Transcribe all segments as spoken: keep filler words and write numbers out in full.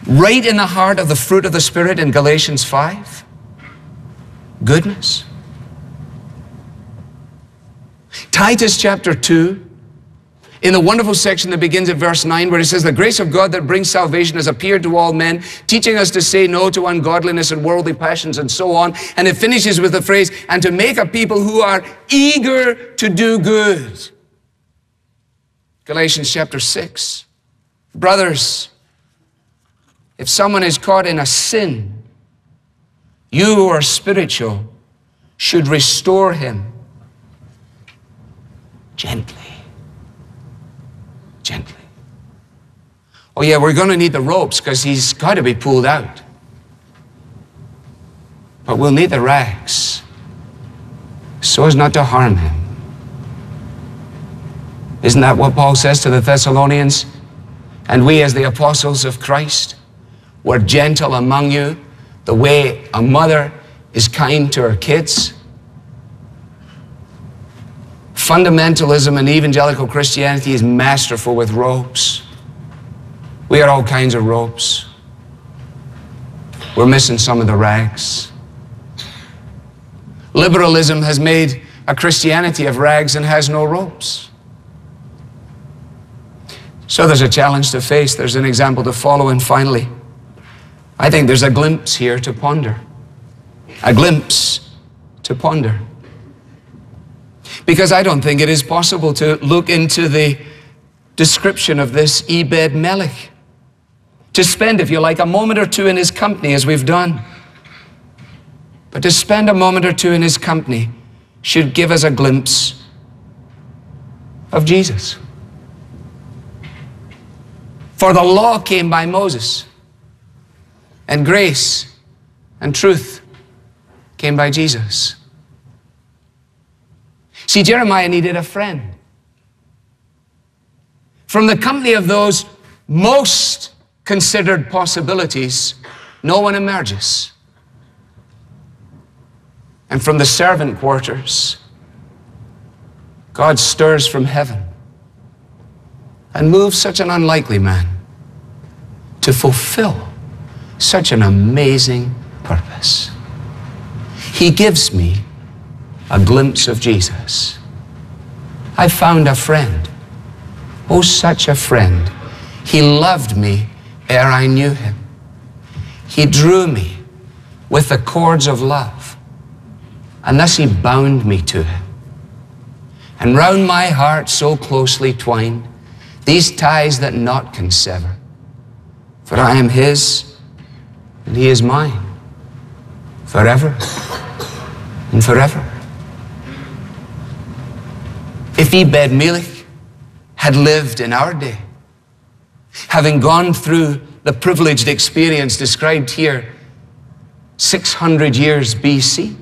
right in the heart of the fruit of the Spirit in Galatians five? Goodness. Titus chapter two, in the wonderful section that begins at verse nine, where it says, the grace of God that brings salvation has appeared to all men, teaching us to say no to ungodliness and worldly passions and so on. And it finishes with the phrase, and to make a people who are eager to do good. Galatians chapter six. Brothers, if someone is caught in a sin, you who are spiritual should restore him gently. Gently. Oh yeah, we're going to need the ropes because he's got to be pulled out. But we'll need the rags so as not to harm him. Isn't that what Paul says to the Thessalonians? And we as the apostles of Christ were gentle among you the way a mother is kind to her kids. Fundamentalism and evangelical Christianity is masterful with ropes. We got all kinds of ropes. We're missing some of the rags. Liberalism has made a Christianity of rags and has no ropes. So there's a challenge to face, there's an example to follow, and finally, I think there's a glimpse here to ponder. A glimpse to ponder. Because I don't think it is possible to look into the description of this Ebed-Melech. To spend, if you like, a moment or two in his company, as we've done. But to spend a moment or two in his company should give us a glimpse of Jesus. For the law came by Moses, and grace and truth came by Jesus. See, Jeremiah needed a friend. From the company of those most considered possibilities, no one emerges. And from the servant quarters, God stirs from heaven and moves such an unlikely man to fulfill such an amazing purpose. He gives me a glimpse of Jesus. I found a friend. Oh, such a friend. He loved me ere I knew him. He drew me with the cords of love, and thus he bound me to him. And round my heart so closely twined these ties that naught can sever. For I am his, and he is mine, forever and forever. If Ebed-Melech had lived in our day, having gone through the privileged experience described here six hundred years B C,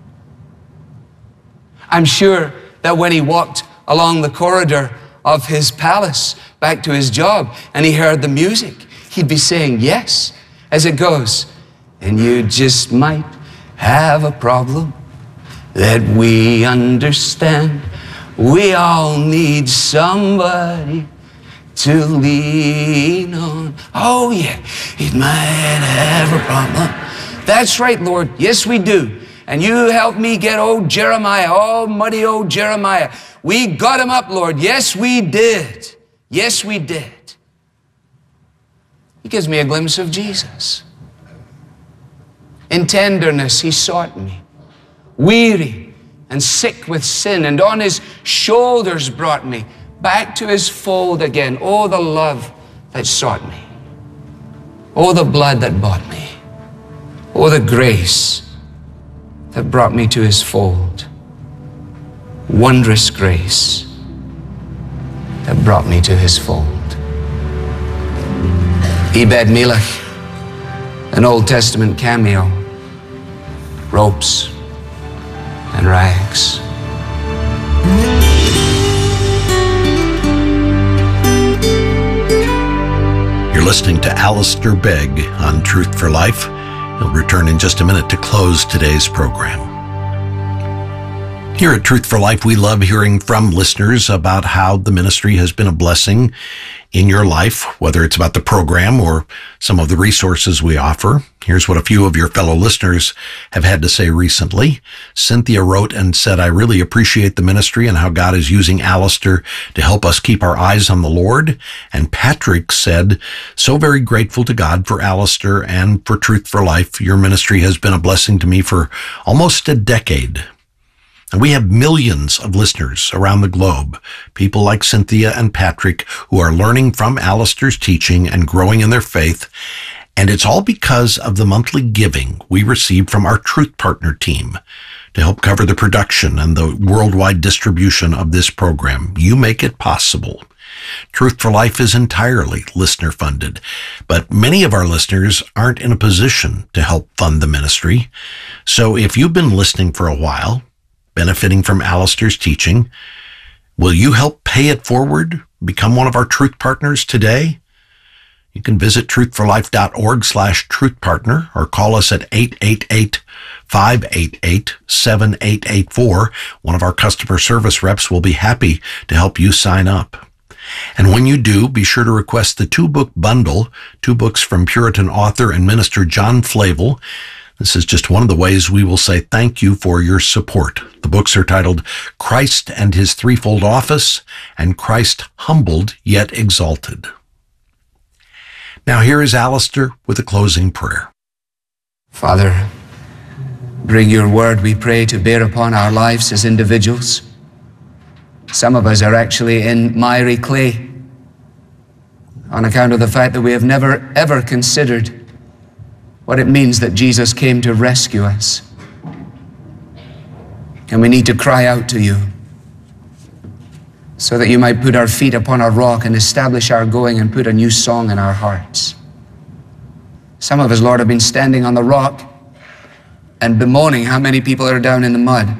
I'm sure that when he walked along the corridor of his palace back to his job and he heard the music, he'd be saying yes as it goes, and you just might have a problem that we understand. We all need somebody to lean on. Oh yeah, it might have a problem. That's right, Lord. Yes, we do. And you help me get old Jeremiah, oh muddy old Jeremiah. We got him up, Lord. Yes, we did. Yes, we did. He gives me a glimpse of Jesus. In tenderness, he sought me, weary and sick with sin, and on his shoulders brought me back to his fold again. Oh, the love that sought me. Oh, the blood that bought me. Oh, the grace that brought me to his fold. Wondrous grace that brought me to his fold. Ebed-Melech, an Old Testament cameo, ropes and rags. You're listening to Alistair Begg on Truth for Life. He'll return in just a minute to close today's program. Here at Truth for Life, we love hearing from listeners about how the ministry has been a blessing in your life, whether it's about the program or some of the resources we offer. Here's what a few of your fellow listeners have had to say recently. Cynthia wrote and said, I really appreciate the ministry and how God is using Alistair to help us keep our eyes on the Lord. And Patrick said, so very grateful to God for Alistair and for Truth for Life. Your ministry has been a blessing to me for almost a decade. And we have millions of listeners around the globe, people like Cynthia and Patrick, who are learning from Alistair's teaching and growing in their faith. And it's all because of the monthly giving we receive from our Truth Partner team to help cover the production and the worldwide distribution of this program. You make it possible. Truth for Life is entirely listener funded, but many of our listeners aren't in a position to help fund the ministry. So if you've been listening for a while, benefiting from Alistair's teaching, will you help pay it forward? Become one of our Truth Partners today? You can visit truthforlife.org slash truth partner or call us at eight eight eight, five eight eight, seven eight eight four. One of our customer service reps will be happy to help you sign up. And when you do, be sure to request the two-book bundle, two books from Puritan author and minister John Flavel. This is just one of the ways we will say thank you for your support. The books are titled Christ and His Threefold Office and Christ Humbled Yet Exalted. Now here is Alistair with a closing prayer. Father, bring your word, we pray, to bear upon our lives as individuals. Some of us are actually in miry clay on account of the fact that we have never, ever considered what it means that Jesus came to rescue us. And we need to cry out to you so that you might put our feet upon a rock and establish our going and put a new song in our hearts. Some of us, Lord, have been standing on the rock and bemoaning how many people are down in the mud.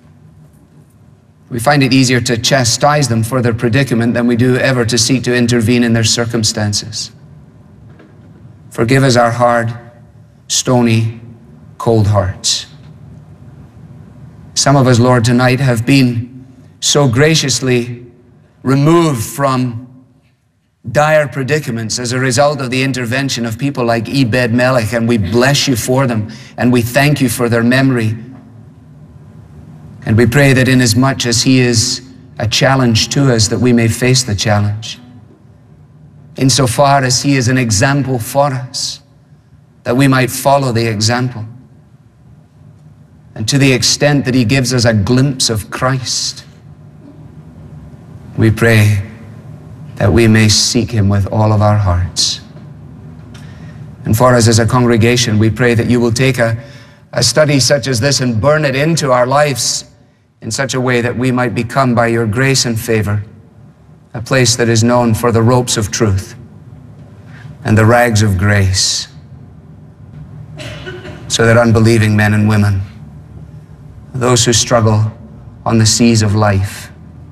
We find it easier to chastise them for their predicament than we do ever to seek to intervene in their circumstances. Forgive us our hard, stony, cold hearts. Some of us, Lord, tonight have been so graciously removed from dire predicaments as a result of the intervention of people like Ebed-Melech, and we bless you for them, and we thank you for their memory. And we pray that inasmuch as he is a challenge to us, that we may face the challenge. Insofar as he is an example for us, that we might follow the example. And to the extent that he gives us a glimpse of Christ, we pray that we may seek him with all of our hearts. And for us as a congregation, we pray that you will take a, a study such as this and burn it into our lives in such a way that we might become, by your grace and favor, a place that is known for the ropes of truth and the rags of grace, so that unbelieving men and women, those who struggle on the seas of life,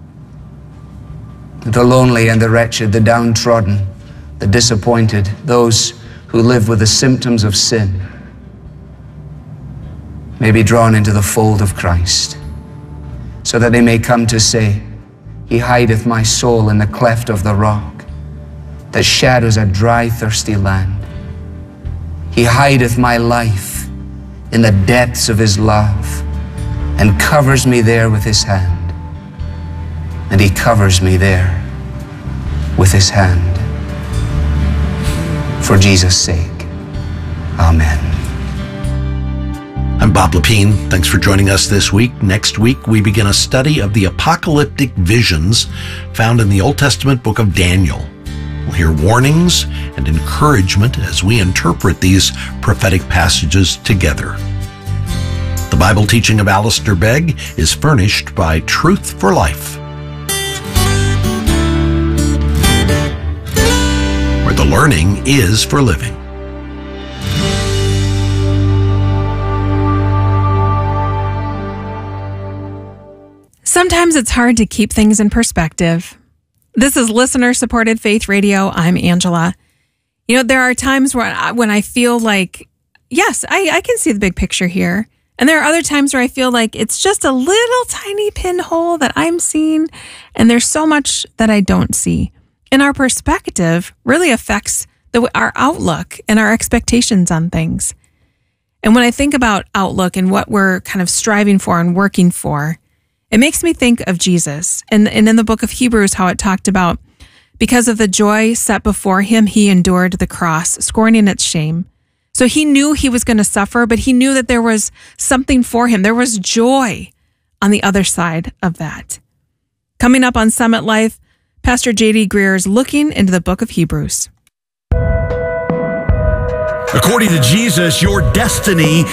the lonely and the wretched, the downtrodden, the disappointed, those who live with the symptoms of sin, may be drawn into the fold of Christ, so that they may come to say, He hideth my soul in the cleft of the rock, that shadows a dry, thirsty land. He hideth my life in the depths of his love, and covers me there with his hand. And he covers me there with his hand. For Jesus' sake, amen. I'm Bob Lepine. Thanks for joining us this week. Next week, we begin a study of the apocalyptic visions found in the Old Testament book of Daniel. We'll hear warnings and encouragement as we interpret these prophetic passages together. The Bible teaching of Alistair Begg is furnished by Truth for Life, where the learning is for living. Sometimes it's hard to keep things in perspective. This is listener-supported Faith Radio. I'm Angela. You know, there are times when I, when I feel like, yes, I, I can see the big picture here. And there are other times where I feel like it's just a little tiny pinhole that I'm seeing, and there's so much that I don't see. And our perspective really affects the, our outlook and our expectations on things. And when I think about outlook and what we're kind of striving for and working for, it makes me think of Jesus. And, and in the book of Hebrews, how it talked about, because of the joy set before him, he endured the cross, scorning its shame. So he knew he was going to suffer, but he knew that there was something for him. There was joy on the other side of that. Coming up on Summit Life, Pastor J D Greear is looking into the book of Hebrews. According to Jesus, your destiny